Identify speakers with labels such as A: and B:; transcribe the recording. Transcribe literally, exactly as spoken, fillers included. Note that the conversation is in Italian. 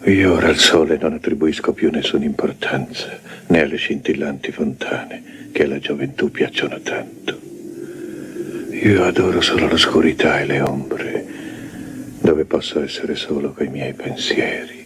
A: Io ora al sole non attribuisco più nessuna importanza, né alle scintillanti fontane che alla gioventù piacciono tanto. Io adoro solo l'oscurità e le ombre, dove posso essere solo coi miei pensieri.